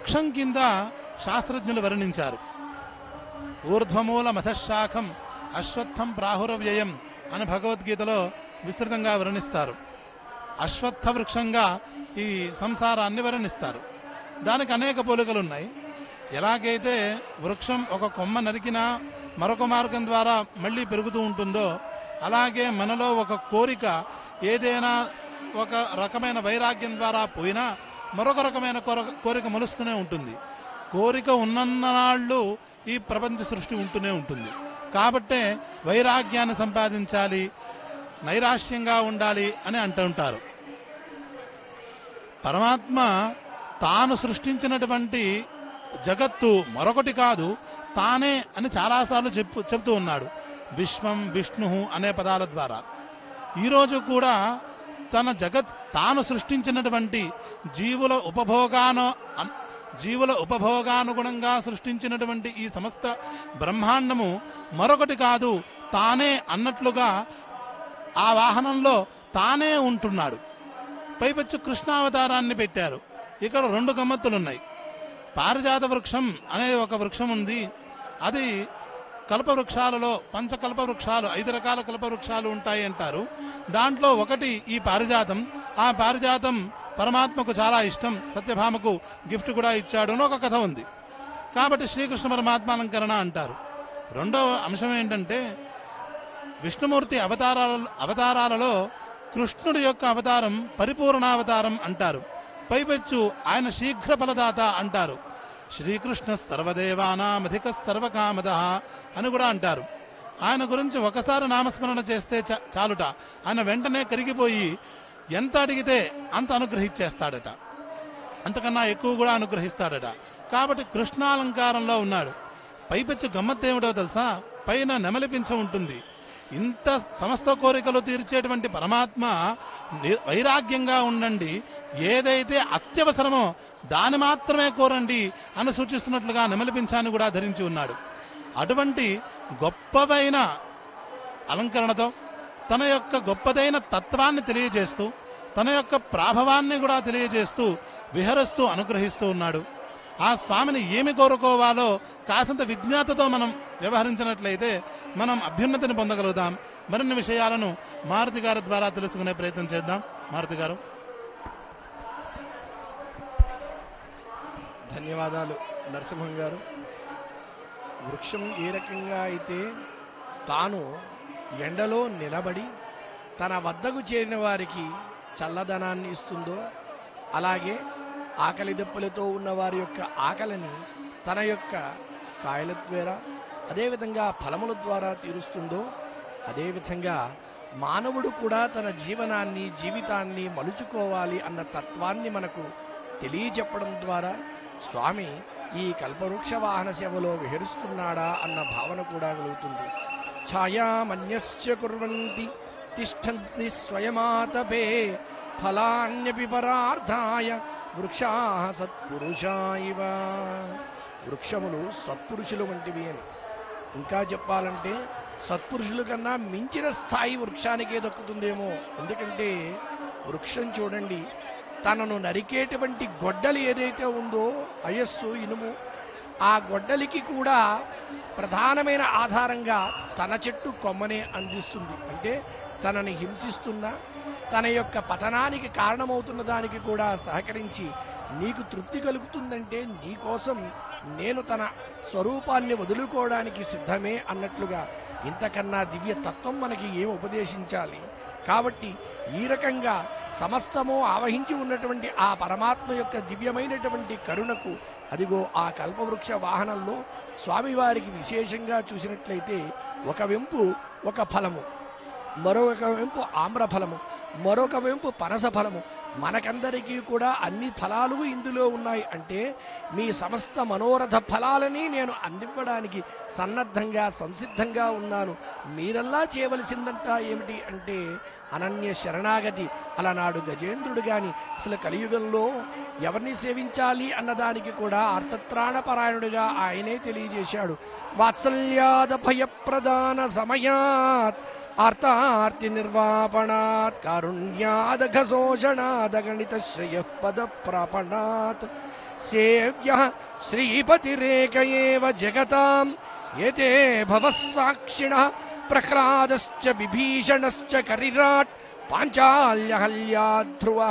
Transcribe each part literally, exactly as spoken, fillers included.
వృక్షం కింద శాస్త్రజ్ఞులు వర్ణించారు. ఊర్ధ్వమూల మధశాఖం అశ్వత్థం ప్రాహురవ్యయం అని భగవద్గీతలో విస్తృతంగా వర్ణిస్తారు. అశ్వత్థ వృక్షంగా ఈ సంసారాన్ని వర్ణిస్తారు. దానికి అనేక పోలికలు ఉన్నాయి. ఎలాగైతే వృక్షం ఒక కొమ్మ నరికినా మరొక మార్గం ద్వారా మళ్ళీ పెరుగుతూ ఉంటుందో, అలాగే మనలో ఒక కోరిక ఏదైనా ఒక రకమైన వైరాగ్యం ద్వారా పోయినా మరొక రకమైన కోరిక మొలుస్తూనే ఉంటుంది. కోరిక ఉన్నన్నాళ్ళు ఈ ప్రపంచ సృష్టి ఉంటూనే ఉంటుంది. కాబట్టే వైరాగ్యాన్ని సంపాదించాలి, నైరాశ్యంగా ఉండాలి అని అంటుంటారు. పరమాత్మ తాను సృష్టించినటువంటి జగత్తు మరొకటి కాదు, తానే అని చాలాసార్లు చెప్పు చెప్తూ ఉన్నాడు విశ్వం విష్ణు అనే పదాల ద్వారా. ఈరోజు కూడా తన జగత్ తాను సృష్టించినటువంటి జీవుల ఉపభోగాను జీవుల ఉపభోగానుగుణంగా సృష్టించినటువంటి ఈ సమస్త బ్రహ్మాండము మరొకటి కాదు, తానే అన్నట్లుగా ఆ వాహనంలో తానే ఉంటున్నాడు. పైపచ్చు కృష్ణావతారాన్ని పెట్టారు. ఇక్కడ రెండు గమ్మత్తులున్నాయి. పారిజాత వృక్షం అనే ఒక వృక్షం ఉంది. అది కల్పవృక్షాలలో పంచకల్ప వృక్షాలు, ఐదు రకాల కల్పవృక్షాలు ఉంటాయి అంటారు. దాంట్లో ఒకటి ఈ పారిజాతం. ఆ పారిజాతం పరమాత్మకు చాలా ఇష్టం, సత్యభామకు గిఫ్ట్ కూడా ఇచ్చాడు అని ఒక కథ ఉంది. కాబట్టి శ్రీకృష్ణ పరమాత్మాలంకరణ అంటారు. రెండవ అంశం ఏంటంటే, విష్ణుమూర్తి అవతారాల అవతారాలలో కృష్ణుడి యొక్క అవతారం పరిపూర్ణావతారం అంటారు. పైపెచ్చు ఆయన శీఘ్ర ఫలదాత అంటారు. శ్రీకృష్ణ సర్వదేవానామధిక సర్వకామద అని కూడా అంటారు. ఆయన గురించి ఒకసారి నామస్మరణ చేస్తే చాలుట, ఆయన వెంటనే కరిగిపోయి ఎంత అడిగితే అంత అనుగ్రహించేస్తాడట, అంతకన్నా ఎక్కువ కూడా అనుగ్రహిస్తాడట. కాబట్టి కృష్ణాలంకారంలో ఉన్నాడు. పైపెచ్చు గమ్మత్తేమిటో తెలుసా? పైన నెమలిపించ ఉంటుంది. ఇంత సమస్త కోరికలు తీర్చేటువంటి పరమాత్మ వైరాగ్యంగా ఉండండి, ఏదైతే అత్యవసరమో దాని మాత్రమే కోరండి అని సూచిస్తున్నట్లుగా నెమలిపించాన్ని కూడా ధరించి ఉన్నాడు. అటువంటి గొప్పవైన అలంకరణతో తన యొక్క గొప్పదైన తత్వాన్ని తెలియజేస్తూ, తన యొక్క ప్రాభవాన్ని కూడా తెలియజేస్తూ విహరిస్తూ అనుగ్రహిస్తూ ఉన్నాడు. ఆ స్వామిని ఏమి కోరుకోవాలో కాసంత విజ్ఞాతతో మనం వ్యవహరించినట్లయితే మనం అభ్యున్నతిని పొందగలుగుతాం. మరిన్ని విషయాలను మారుతి గారి ద్వారా తెలుసుకునే ప్రయత్నం చేద్దాం. మారుతి గారు. ధన్యవాదాలు నరసింహం గారు. వృక్షం ఏ రకంగా అయితే తాను ఎండలో నిలబడి తన వద్దకు చేరిన వారికి చల్లదనాన్ని ఇస్తుందో, అలాగే ఆకలి దెబ్బలతో ఉన్న వారి యొక్క ఆకలిని తన యొక్క కాయల ద్వారా, అదేవిధంగా ఫలముల ద్వారా తీరుస్తుందో, అదేవిధంగా మానవుడు కూడా తన జీవనాన్ని జీవితాన్ని మలుచుకోవాలి అన్న తత్వాన్ని మనకు తెలియచెప్పడం ద్వారా స్వామి ఈ కల్పవృక్ష వాహన సేవలో విహరిస్తున్నాడా అన్న భావన కూడా కలుగుతుంది. ఛాయామన్యస్య కుర్వంతి తిష్టంతి స్వయమాతపే ఫలాన్యపి పరార్థాయ వృక్షా సత్పురుషాయివ. వృక్షములు సత్పురుషులు వంటివి అని. ఇంకా చెప్పాలంటే సత్పురుషుల కన్నా మించిన స్థాయి వృక్షానికే దక్కుతుందేమో. ఎందుకంటే వృక్షం చూడండి, తనను నరికేటువంటి గొడ్డలి ఏదైతే ఉందో అయస్సు ఇనుము, ఆ గొడ్డలికి కూడా ప్రధానమైన ఆధారంగా తన చెట్టు కొమ్మనే అందిస్తుంది. అంటే తనని హింసిస్తున్న, తన యొక్క పతనానికి కారణమవుతున్న దానికి కూడా సహకరించి నీకు తృప్తి కలుగుతుందంటే నీకోసం నేను తన స్వరూపాన్ని వదులుకోవడానికి సిద్ధమే అన్నట్లుగా ఇంతకన్నా దివ్య తత్వం మనకి ఏం ఉపదేశించాలి? కాబట్టి ఈ రకంగా సమస్తము ఆవహించి ఉన్నటువంటి ఆ పరమాత్మ యొక్క దివ్యమైనటువంటి కరుణకు అదిగో ఆ కల్పవృక్ష వాహనంలో స్వామివారికి విశేషంగా చూసినట్లయితే ఒక వెంపు ఒక ఫలము, మరొక వెంపు ఆమ్రఫలము, మరొక వెంపు పనస ఫలము. మనకందరికీ కూడా అన్ని ఫలాలు ఇందులో ఉన్నాయి. అంటే మీ సమస్త మనోరథ ఫలాలని నేను అందివ్వడానికి సన్నద్ధంగా సంసిద్ధంగా ఉన్నాను. మీరల్లా చేయవలసిందంతా ఏమిటి అంటే అనన్య శరణాగతి. అలనాడు గజేంద్రుడు గాని అసలు కలియుగంలో ఎవరిని సేవించాలి అన్నదానికి కూడా అర్థత్రాణపరాయణుడిగా ఆయనే తెలియజేశాడు. వాత్సల్యాద భయప్రదాన సమయాత్ ఆర్తార్తి నిర్వాపణాత్ కారుణ్యాదఘ శోషణాదగణిత శ్రేయ పద ప్రాపణాత్ సేవ్య శ్రీపతిరేక ఏవ జగతాం ఏతే భవః సాక్షిణః ప్రహ్లాదశ్చ విభీషణశ్చ కరిరాట్ పాంచాల్యహల్యా ధ్రువః.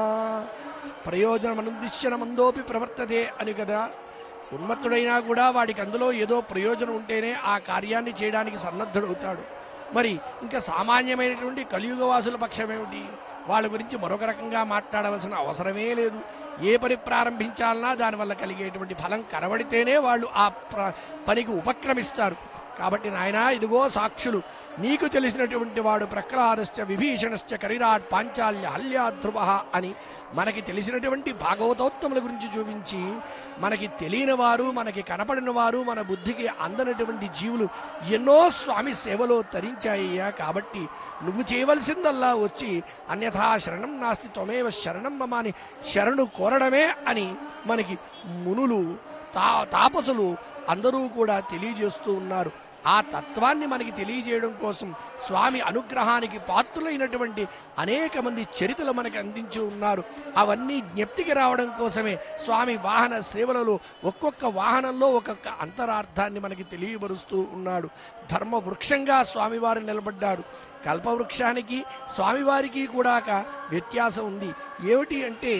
ప్రయోజనమనుద్దిశ్యన మందోపి ప్రవర్తతే అని కదా. ఉన్మత్తుడైనా కూడా వాడికి అందులో ఏదో ప్రయోజనం ఉంటేనే ఆ కార్యాన్ని చేయడానికి సన్నద్ధుడవుతాడు. మరి ఇంకా సామాన్యమైనటువంటి కలియుగ వాసుల పక్షమేమిటి? వాళ్ళ గురించి మరొక రకంగా మాట్లాడవలసిన అవసరమే లేదు. ఏ పని ప్రారంభించాలన్నా దానివల్ల కలిగేటువంటి ఫలం కనబడితేనే వాళ్ళు ఆ ప్ర పనికి ఉపక్రమిస్తారు. కాబట్టి నాయనా, ఇదిగో సాక్షులు, నీకు తెలిసినటువంటి వాడు ప్రహ్లాదశ్చ విభీషణశ్చ కరిరాట్ పాంచాల్య హల్యాధ్రువ అని మనకి తెలిసినటువంటి భాగవతోత్తముల గురించి చూపించి, మనకి తెలియని వారు, మనకి కనపడిన వారు, మన బుద్ధికి అందనటువంటి జీవులు ఎన్నో స్వామి సేవలో తరించాయ్యా. కాబట్టి నువ్వు చేయవలసిందల్లా వచ్చి అన్యథా శరణం నాస్తి త్వమేవ శరణం మమ అని శరణు కోరడమే అని మనకి మునులు, తా తాపసులు అందరూ కూడా తెలియజేస్తూ ఉన్నారు. ఆ తత్వాన్ని మనకి తెలియజేయడం కోసం స్వామి అనుగ్రహానికి పాత్రులైనటువంటి అనేక మంది చరిత్రలు మనకి అందించి ఉన్నారు. అవన్నీ జ్ఞప్తికి రావడం కోసమే స్వామి వాహన సేవలలో ఒక్కొక్క వాహనంలో ఒక్కొక్క అంతరార్థాన్ని మనకి తెలియబరుస్తూ ఉన్నాడు. ధర్మ వృక్షంగా స్వామివారు నిలబడ్డాడు. కల్పవృక్షానికి స్వామివారికి కూడా వ్యత్యాసం ఉంది. ఏమిటి అంటే,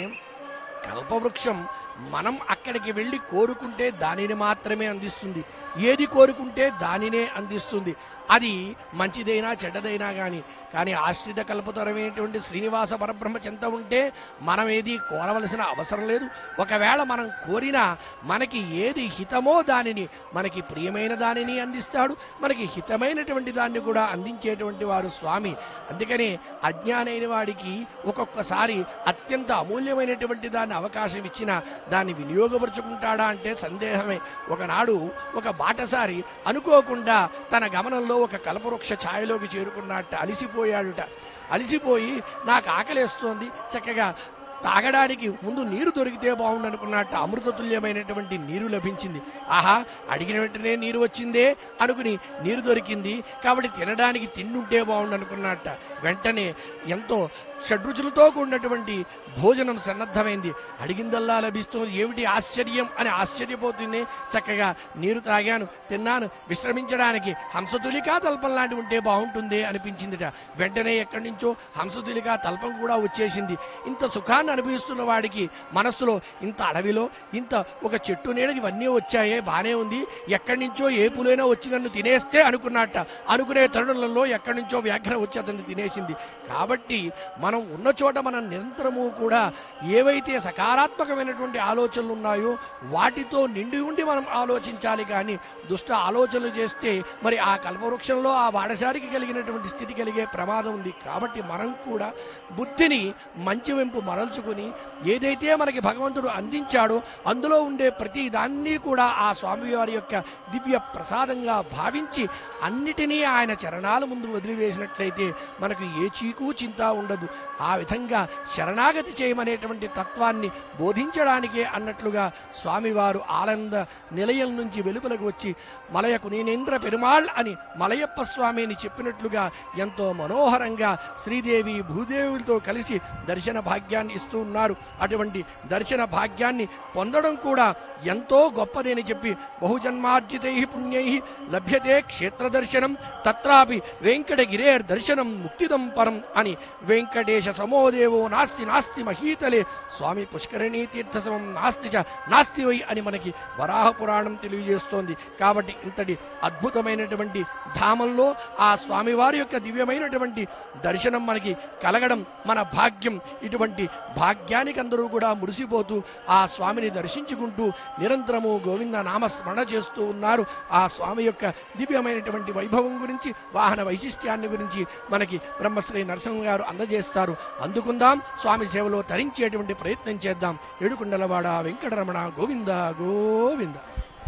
కల్పవృక్షం మనం అక్కడికి వెళ్ళి కోరుకుంటే దానిని మాత్రమే అందిస్తుంది. ఏది కోరుకుంటే దానినే అందిస్తుంది. అది మంచిదైనా చెడ్డదైనా కానీ కానీ ఆశ్రిత కల్పతరమైనటువంటి శ్రీనివాస పరబ్రహ్మ చెంత ఉంటే మనం ఏది కోరవలసిన అవసరం లేదు. ఒకవేళ మనం కోరినా మనకి ఏది హితమో దానిని, మనకి ప్రియమైన దానిని అందిస్తాడు. మనకి హితమైనటువంటి దాన్ని కూడా అందించేటువంటి వారు స్వామి. అందుకని అజ్ఞానైన వాడికి ఒక్కొక్కసారి అత్యంత అమూల్యమైనటువంటి దాన్ని అవకాశం ఇచ్చినా దాన్ని వినియోగపరుచుకుంటాడా అంటే సందేహమే. ఒకనాడు ఒక బాటసారి అనుకోకుండా తన గమనంలో ఒక కల్పవృక్ష ఛాయలోకి చేరుకున్నట్ట. అలిసిపోయాడుట. అలిసిపోయి నాకు ఆకలేస్తోంది, చక్కగా తాగడానికి ముందు నీరు దొరికితే బాగుండు అనుకున్నట్టు అమృతతుల్యమైనటువంటి నీరు లభించింది. ఆహా, అడిగిన వెంటనే నీరు వచ్చిందే అనుకుని నీరు దొరికింది, కాబట్టి తినడానికి తిండుంటే బాగుండు అనుకున్నట్ట. వెంటనే ఎంతో షడ్రుచులతో కూడినటువంటి భోజనం సన్నద్ధమైంది. అడిగిందల్లా లభిస్తుంది, ఏమిటి ఆశ్చర్యం అని ఆశ్చర్యపోతుంది. చక్కగా నీరు తాగాను, తిన్నాను, విశ్రమించడానికి హంసతులికా తల్పం లాంటి ఉంటే బాగుంటుంది అనిపించిందిట. వెంటనే ఎక్కడి నుంచో హంసతులికా తల్పం కూడా వచ్చేసింది. ఇంత సుఖాన్ని అనుభవిస్తున్న వాడికి మనస్సులో ఇంత అడవిలో ఇంత ఒక చెట్టు నీడ ఇవన్నీ వచ్చాయే, బానే ఉంది, ఎక్కడి నుంచో ఏ పులైనా వచ్చి నన్ను తినేస్తే అనుకున్నట్ట. అనుకునే తరుణంలో ఎక్కడి నుంచో వ్యాఘ్రం వచ్చి అతన్ని తినేసింది. కాబట్టి మనం ఉన్న చోట మనం నిరంతరము కూడా ఏవైతే సకారాత్మకమైనటువంటి ఆలోచనలు ఉన్నాయో వాటితో నిండి ఉండి మనం ఆలోచించాలి. కానీ దుష్ట ఆలోచనలు చేస్తే మరి ఆ కల్పవృక్షంలో ఆ వాడసారికి కలిగినటువంటి స్థితి కలిగే ప్రమాదం ఉంది. కాబట్టి మనం కూడా బుద్ధిని మంచి వెంపు మరల్చుకుని ఏదైతే మనకి భగవంతుడు అందించాడో అందులో ఉండే ప్రతి దాన్ని కూడా ఆ స్వామివారి యొక్క దివ్య ప్రసాదంగా భావించి అన్నిటినీ ఆయన చరణాల ముందు వదిలివేసినట్లయితే మనకు ఏ చీకు చింత ఉండదు. ఆ విధంగా శరణాగతి చేయమనేటువంటి తత్వాన్ని బోధించడానికే అన్నట్లుగా స్వామివారు ఆనంద నిలయం నుంచి వెలుపలకు వచ్చి మలయకు నేనేంద్ర పెరుమాళ్ అని మలయప్ప స్వామి అని చెప్పినట్లుగా ఎంతో మనోహరంగా శ్రీదేవి భూదేవులతో కలిసి దర్శన భాగ్యాన్ని ఇస్తూ ఉన్నారు. అటువంటి దర్శన భాగ్యాన్ని పొందడం కూడా ఎంతో గొప్పదని చెప్పి బహుజన్మార్జితై పుణ్యై లభ్యతే క్షేత్ర దర్శనం తత్రాపి వెంకటగిరేర్ దర్శనం ముక్తిదం పరం అని వెంకటేశ సమోదేవో నాస్తి నాస్తి మహీతలే స్వామి పుష్కరిణీ తీర్థ సమం నాస్తి చ నాస్తి వై అని మనకి వరాహ పురాణం తెలియజేస్తోంది. కాబట్టి ఇంతటి అద్భుతమైనటువంటి ధామంలో ఆ స్వామివారి యొక్క దివ్యమైనటువంటి దర్శనం మనకి కలగడం మన భాగ్యం. ఇటువంటి భాగ్యానికి అందరూ కూడా మురిసిపోతూ ఆ స్వామిని దర్శించుకుంటూ నిరంతరము గోవింద నామస్మరణ చేస్తూ ఉన్నారు. ఆ స్వామి యొక్క దివ్యమైనటువంటి వైభవం గురించి, వాహన వైశిష్ట్యాన్ని గురించి మనకి బ్రహ్మశ్రీ నరసింహ గారు అందజేస్తారు. అందుకుందాం, స్వామి సేవలో తరించేటువంటి ప్రయత్నం చేద్దాం. ఏడుకుండలవాడ వెంకటరమణ గోవింద గోవింద.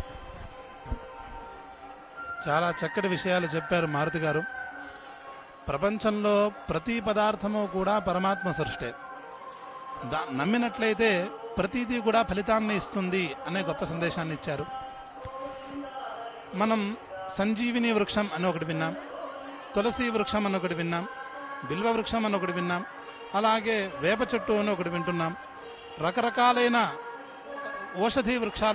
చాలా చక్కటి విషయాలు చెప్పారు మారుతి గారు. ప్రపంచంలో ప్రతి పదార్థము కూడా పరమాత్మ సృష్టే. దా నమ్మినట్లయితే ప్రతిదీ కూడా ఫలితాన్ని ఇస్తుంది అనే గొప్ప సందేశాన్ని ఇచ్చారు. మనం సంజీవిని వృక్షం అని ఒకటి విన్నాం, తులసి వృక్షం అని ఒకటి విన్నాం, బిల్వ వృక్షం అని ఒకటి విన్నాం, అలాగే వేప చెట్టు అని ఒకటి వింటున్నాం. రకరకాలైన ఓషధి వృక్షాలు